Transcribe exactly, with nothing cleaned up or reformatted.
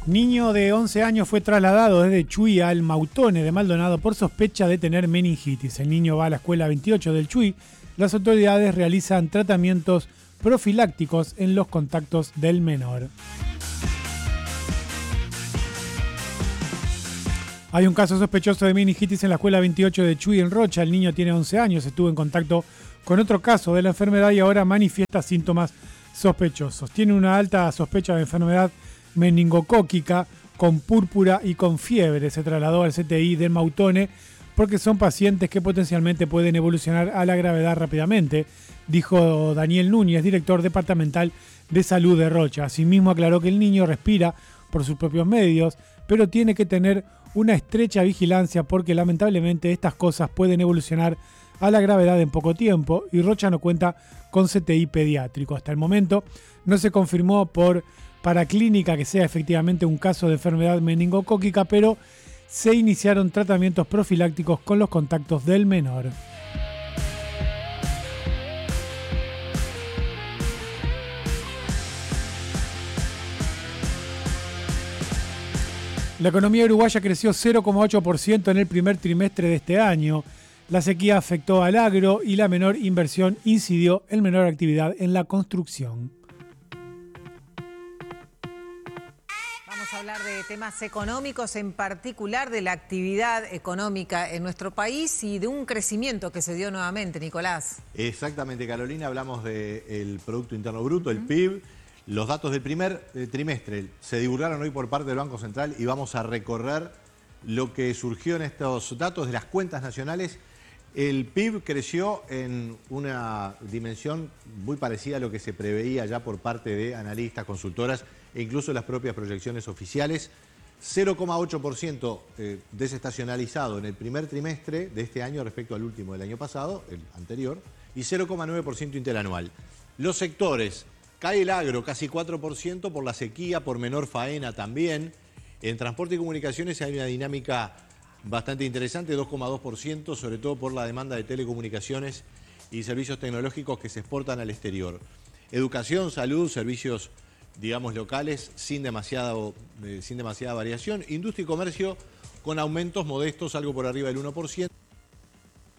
Niño de once años fue trasladado desde Chuy al Mautone de Maldonado por sospecha de tener meningitis. El niño va a la escuela veintiocho del Chuy. Las autoridades realizan tratamientos profilácticos en los contactos del menor. Hay un caso sospechoso de meningitis en la escuela veintiocho de Chuy en Rocha. El niño tiene once años, estuvo en contacto con otro caso de la enfermedad y ahora manifiesta síntomas sospechosos. Tiene una alta sospecha de enfermedad meningocóquica con púrpura y con fiebre. Se trasladó al C T I del Mautone porque son pacientes que potencialmente pueden evolucionar a la gravedad rápidamente, dijo Daniel Núñez, director departamental de salud de Rocha. Asimismo aclaró que el niño respira por sus propios medios, pero tiene que tener una estrecha vigilancia porque lamentablemente estas cosas pueden evolucionar a la gravedad en poco tiempo y Rocha no cuenta con C T I pediátrico. Hasta el momento no se confirmó por paraclínica que sea efectivamente un caso de enfermedad meningocóquica, pero se iniciaron tratamientos profilácticos con los contactos del menor. La economía uruguaya creció cero coma ocho por ciento en el primer trimestre de este año. La sequía afectó al agro y la menor inversión incidió en menor actividad en la construcción. Vamos a hablar de temas económicos, en particular de la actividad económica en nuestro país y de un crecimiento que se dio nuevamente, Nicolás. Exactamente, Carolina, hablamos del Producto Interno Bruto, el uh-huh. P I B. Los datos del primer trimestre se divulgaron hoy por parte del Banco Central y vamos a recorrer lo que surgió en estos datos de las cuentas nacionales. El P I B creció en una dimensión muy parecida a lo que se preveía ya por parte de analistas, consultoras e incluso las propias proyecciones oficiales. cero coma ocho por ciento eh, desestacionalizado en el primer trimestre de este año respecto al último del año pasado, el anterior, y cero coma nueve por ciento interanual. Los sectores, cae el agro casi cuatro por ciento por la sequía, por menor faena también. En transporte y comunicaciones hay una dinámica bastante interesante, dos coma dos por ciento, sobre todo por la demanda de telecomunicaciones y servicios tecnológicos que se exportan al exterior. Educación, salud, servicios, digamos, locales, sin demasiado, eh, sin demasiada variación. Industria y comercio con aumentos modestos, algo por arriba del uno por ciento.